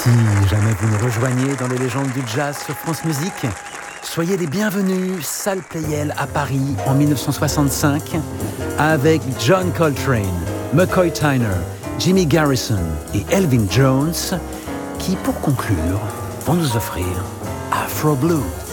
Si jamais vous nous rejoignez dans les légendes du jazz sur France Musique, soyez les bienvenus, salle Pleyel à Paris en 1965, avec John Coltrane, McCoy Tyner, Jimmy Garrison et Elvin Jones, qui pour conclure vont nous offrir Afro Blue.